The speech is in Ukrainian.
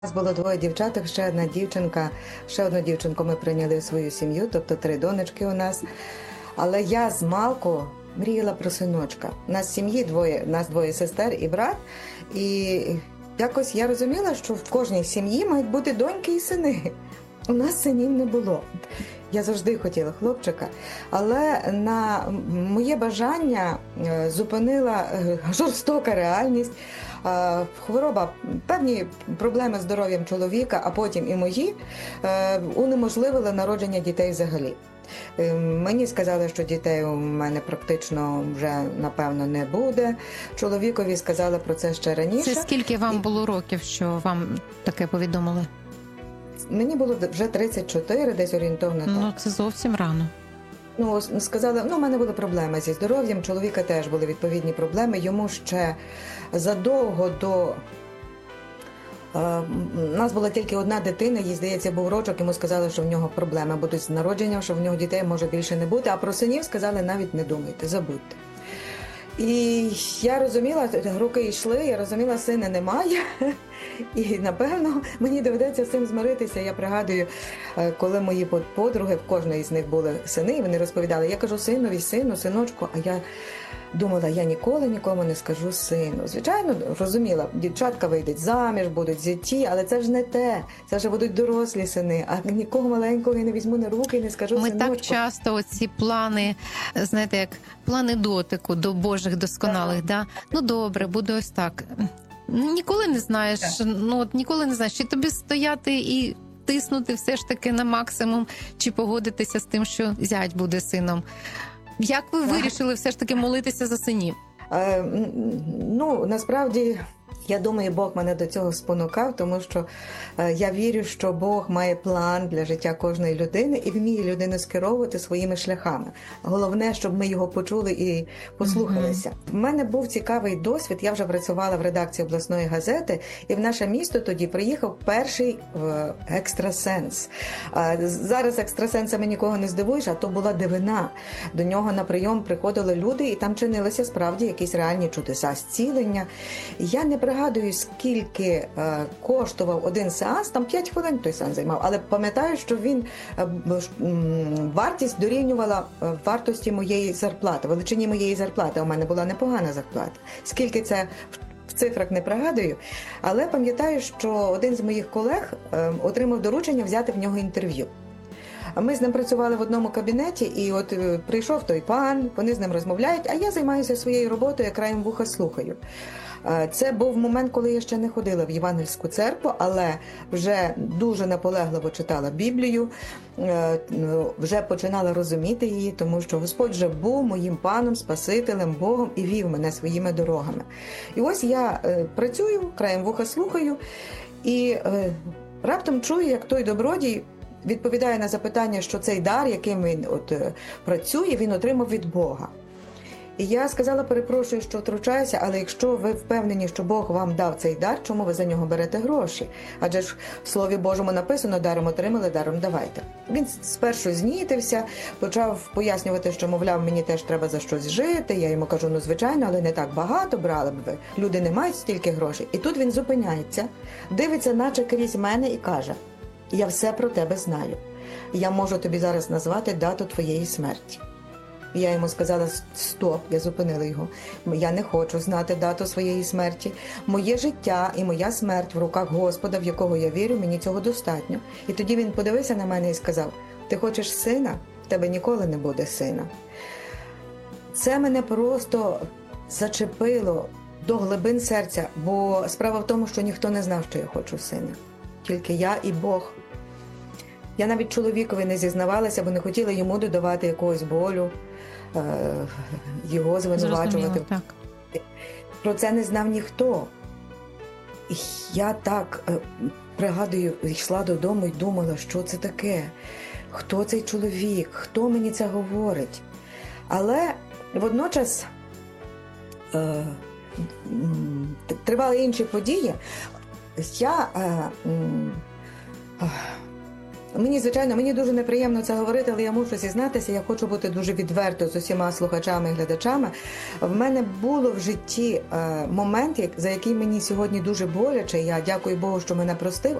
У нас було двоє дівчаток, ще одна дівчинка. Ще одну дівчинку ми прийняли в свою сім'ю, тобто 3 донечки у нас. Але я з малку мріяла про синочка. У нас в сім'ї нас двоє сестер і брат. І якось я розуміла, що в кожній сім'ї мають бути доньки і сини. У нас синів не було. Я завжди хотіла хлопчика, але на моє бажання зупинила жорстока реальність, хвороба, певні проблеми з здоров'ям чоловіка, а потім і мої, унеможливили народження дітей взагалі. Мені сказали, що дітей у мене практично вже, напевно, не буде. Чоловікові сказали про це ще раніше. Це скільки вам було років, що вам таке повідомили? Мені було вже 34, десь орієнтовно так. Ну, це зовсім рано. Ну, сказали, у мене були проблеми зі здоров'ям, чоловіка теж були відповідні проблеми. Йому ще задовго до... У нас була тільки одна дитина, їй, здається, був рочок, йому сказали, що в нього проблеми будуть з народженням, що в нього дітей може більше не бути, а про синів сказали, навіть не думайте, забудьте. І я розуміла, роки йшли, я розуміла, сина немає. І, напевно, мені доведеться з цим змиритися. Я пригадую, коли мої подруги, в кожної з них були сини, і вони розповідали, я кажу синові, сину, синочку, а я думала, я ніколи нікому не скажу сину. Звичайно, розуміла, дівчатка вийдуть заміж, будуть зяті, але це ж не те. Це вже будуть дорослі сини, а нікого маленького я не візьму на руки і не скажу Ми синочку. так часто оці плани, знаєте, як плани дотику до Божих досконалих, да? Ну добре, буде ось так. Ніколи не знаєш, ніколи не знаєш, чи тобі стояти і тиснути все ж таки на максимум, чи погодитися з тим, що зять буде сином. Як ви вирішили все ж таки молитися за синів? Насправді, я думаю, Бог мене до цього спонукав, тому що я вірю, що Бог має план для життя кожної людини і вміє людину скеровувати своїми шляхами. Головне, щоб ми його почули і послухалися. В мене був цікавий досвід, я вже працювала в редакції обласної газети, і в наше місто тоді приїхав перший екстрасенс. Зараз екстрасенсами нікого не здивуєш, а то була дивина. До нього на прийом приходили люди, і там чинилися справді якісь реальні чудеса, зцілення. Я не пригадую, скільки коштував один сеанс, там 5 хвилин той сеанс займав, але пам'ятаю, що він вартість дорівнювала вартості моєї зарплати, величині моєї зарплати. У мене була непогана зарплата. Скільки це в цифрах не пригадую, але пам'ятаю, що один з моїх колег отримав доручення взяти в нього інтерв'ю. Ми з ним працювали в одному кабінеті, і от прийшов той пан, вони з ним розмовляють, а я займаюся своєю роботою, я краєм вуха слухаю. Це був момент, коли я ще не ходила в Євангельську церкву, але вже дуже наполегливо читала Біблію, вже починала розуміти її, тому що Господь вже був моїм паном, Спасителем, Богом і вів мене своїми дорогами. І ось я працюю, краєм вуха слухаю, і раптом чую, як той добродій відповідає на запитання, що цей дар, яким він працює, він отримав від Бога. І я сказала, перепрошую, що втручаюся, але якщо ви впевнені, що Бог вам дав цей дар, чому ви за нього берете гроші? Адже ж в Слові Божому написано, даром отримали, даром давайте. Він спершу знітився, почав пояснювати, що, мовляв, мені теж треба за щось жити. Я йому кажу, звичайно, але не так багато брали б ви. Люди не мають стільки грошей. І тут він зупиняється, дивиться наче крізь мене і каже, я все про тебе знаю. Я можу тобі зараз назвати дату твоєї смерті. Я йому сказала, стоп, я зупинила його. Я не хочу знати дату своєї смерті. Моє життя і моя смерть в руках Господа, в якого я вірю, мені цього достатньо. І тоді він подивився на мене і сказав, ти хочеш сина? В тебе ніколи не буде сина. Це мене просто зачепило до глибин серця, бо справа в тому, що ніхто не знав, що я хочу сина. Тільки я і Бог. Я навіть чоловікові не зізнавалася, бо не хотіла йому додавати якогось болю, його звинувачувати. Зрозуміло, так. Про це не знав ніхто. І я так, пригадую, йшла додому і думала, що це таке, хто цей чоловік, хто мені це говорить. Але водночас тривали інші події. Мені, звичайно, мені дуже неприємно це говорити, але я мушу зізнатися, я хочу бути дуже відверто з усіма слухачами і глядачами. В мене було в житті момент, за який мені сьогодні дуже боляче, я дякую Богу, що мене простив,